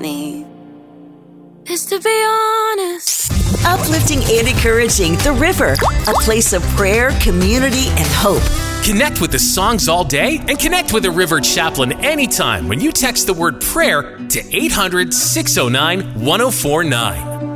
me is to be honest. Uplifting and encouraging The River, a place of prayer, community, and hope. Connect with the songs all day and connect with a River chaplain anytime when you text the word prayer to 800-609-1049.